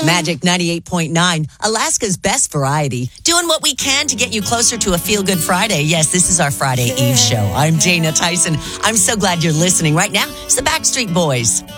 Magic 98.9, Alaska's best variety. Doing what we can to get you closer to a Feel Good Friday. Yes, this is our Friday Eve show. I'm Dana Tyson. I'm so glad you're listening. Right now, it's the Backstreet Boys.